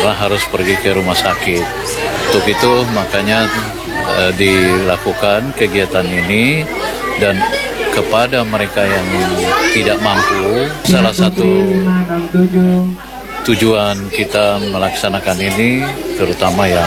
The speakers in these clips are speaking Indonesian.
karena harus pergi ke rumah sakit. Untuk itu makanya dilakukan kegiatan ini, dan kepada mereka yang tidak mampu, salah satu tujuan kita melaksanakan ini terutama yang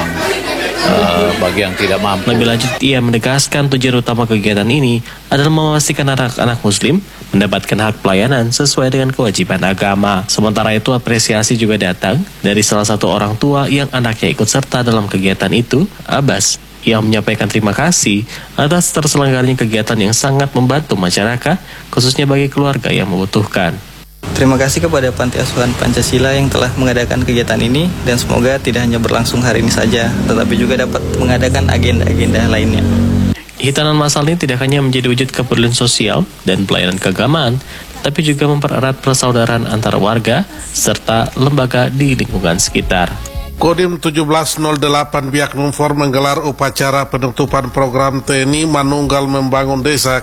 bagi yang tidak mampu. Lebih lanjut, ia menegaskan tujuan utama kegiatan ini adalah memastikan anak-anak muslim mendapatkan hak pelayanan sesuai dengan kewajiban agama. Sementara itu, apresiasi juga datang dari salah satu orang tua yang anaknya ikut serta dalam kegiatan itu, Abbas, yang menyampaikan terima kasih atas terselenggaranya kegiatan yang sangat membantu masyarakat, khususnya bagi keluarga yang membutuhkan. Terima kasih kepada Panti Asuhan Pancasila yang telah mengadakan kegiatan ini, dan semoga tidak hanya berlangsung hari ini saja, tetapi juga dapat mengadakan agenda-agenda lainnya. Hitanan masal ini tidak hanya menjadi wujud kepedulian sosial dan pelayanan keagamaan, tapi juga mempererat persaudaraan antar warga serta lembaga di lingkungan sekitar. Kodim 1708 Biak Numfor menggelar upacara penutupan program TNI Manunggal Membangun Desa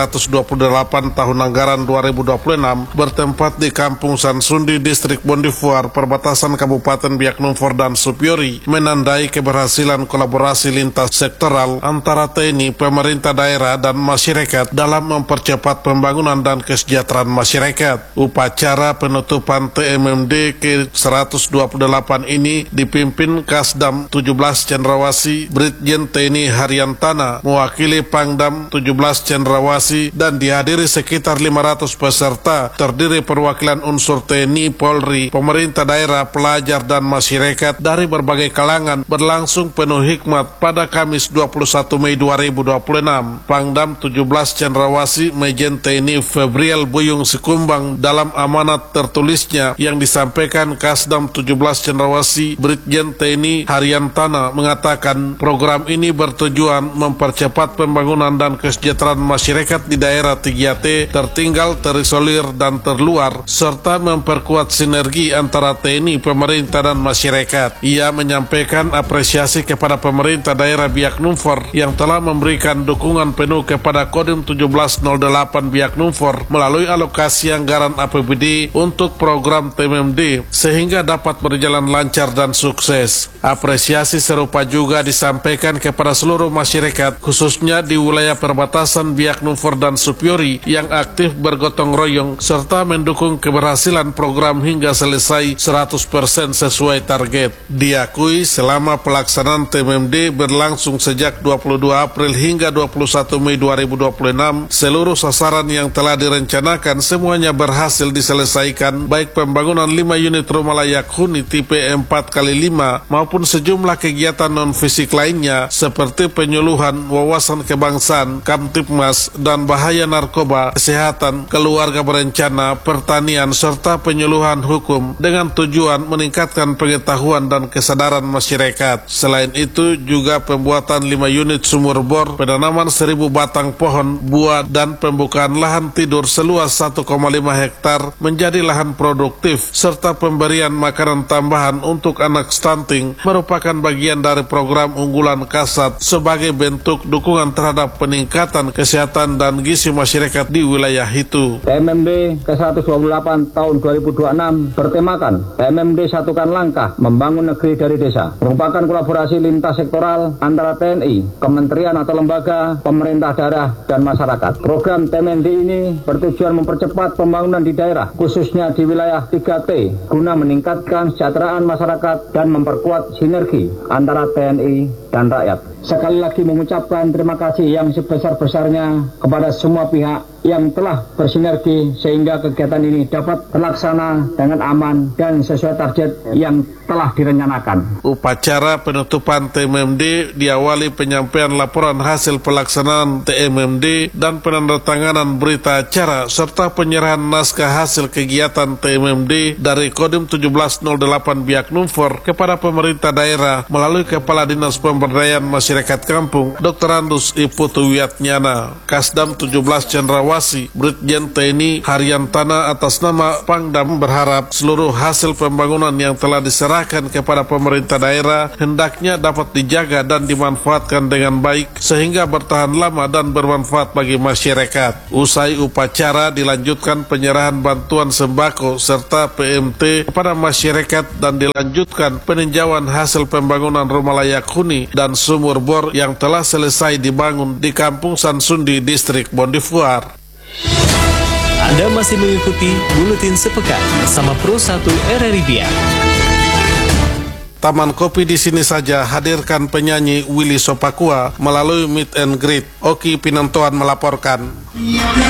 ke-128 tahun anggaran 2026 bertempat di Kampung Sansundi, Distrik Bondifuar, perbatasan Kabupaten Biak Numfor dan Supiori, menandai keberhasilan kolaborasi lintas sektoral antara TNI, pemerintah daerah, dan masyarakat dalam mempercepat pembangunan dan kesejahteraan masyarakat. Upacara penutupan TMMD ke-128 ini dipimpin Kasdam 17 Cendrawasih Brigjen TNI Haryantana mewakili Pangdam 17 Cendrawasih, dan dihadiri sekitar 500 peserta terdiri perwakilan unsur TNI, Polri, pemerintah daerah, pelajar, dan masyarakat dari berbagai kalangan. Berlangsung penuh hikmat pada Kamis 21 Mei 2026. Pangdam 17 Cendrawasih Majen TNI Febriel Buyung Sikumbang dalam amanat tertulisnya yang disampaikan Kasdam 17 Cendrawasih Brigjen TNI Haryantana mengatakan program ini bertujuan mempercepat pembangunan dan kesejahteraan masyarakat di daerah 3T tertinggal, terisolir, dan terluar, serta memperkuat sinergi antara TNI, pemerintah, dan masyarakat. Ia menyampaikan apresiasi kepada pemerintah daerah Biak Numfor yang telah memberikan dukungan penuh kepada Kodim 1708 Biak Numfor melalui alokasi anggaran APBD untuk program TMMD sehingga dapat berjalan lancar dan sukses. Apresiasi serupa juga disampaikan kepada seluruh masyarakat, khususnya di wilayah perbatasan Biak Numfor dan Supiori yang aktif bergotong royong serta mendukung keberhasilan program hingga selesai 100% sesuai target. Diakui selama pelaksanaan TMMD berlangsung sejak 22 April hingga 21 Mei 2026, seluruh sasaran yang telah direncanakan semuanya berhasil diselesaikan, baik pembangunan 5 unit rumah layak huni tipe 4x5 maupun sejumlah kegiatan non-fisik lainnya seperti penyuluhan wawasan kebangsaan, Kamtipmas, dan bahaya narkoba, kesehatan, keluarga berencana, pertanian, serta penyuluhan hukum dengan tujuan meningkatkan pengetahuan dan kesadaran masyarakat. Selain itu juga pembuatan 5 unit sumur bor, penanaman 1000 batang pohon buah, dan pembukaan lahan tidur seluas 1,5 hektar menjadi lahan produktif, serta pemberian makanan tambahan untuk anak stunting merupakan bagian dari program unggulan Kasat sebagai bentuk dukungan terhadap peningkatan kesehatan dan gizi masyarakat di wilayah itu. TMMD ke-128 tahun 2026 bertemakan TMMD Satukan Langkah Membangun Negeri dari Desa, merupakan kolaborasi lintas sektoral antara TNI, kementerian atau lembaga, pemerintah daerah, dan masyarakat. Program TMMD ini bertujuan mempercepat pembangunan di daerah, khususnya di wilayah 3T, guna meningkatkan kesejahteraan masyarakat dan memperkuat sinergi antara TNI dan rakyat. Sekali lagi mengucapkan terima kasih yang sebesar-besarnya kepada semua pihak yang telah bersinergi sehingga kegiatan ini dapat terlaksana dengan aman dan sesuai target yang telah direncanakan. Upacara penutupan TMMD diawali penyampaian laporan hasil pelaksanaan TMMD dan penandatanganan berita acara serta penyerahan naskah hasil kegiatan TMMD dari Kodim 1708 Biak Numfor kepada pemerintah daerah melalui Kepala Dinas Pemberdayaan Masyarakat masyarakat kampung, Dr. Andus Iputu Wiatnyana. Kasdam 17 Cendrawasih, Brigjen TNI Haryantana atas nama Pangdam berharap seluruh hasil pembangunan yang telah diserahkan kepada pemerintah daerah hendaknya dapat dijaga dan dimanfaatkan dengan baik sehingga bertahan lama dan bermanfaat bagi masyarakat. Usai upacara dilanjutkan penyerahan bantuan sembako serta PMT kepada masyarakat dan dilanjutkan peninjauan hasil pembangunan rumah layak huni dan sumur bor yang telah selesai dibangun di Kampung Sansundi, Distrik Bondifuar. Anda masih mengikuti Buletin Sepekan bersama Pro 1 RRI Biak. Taman Kopi di sini saja hadirkan penyanyi Willy Sopakua melalui meet and greet. Oki Pinantoan melaporkan.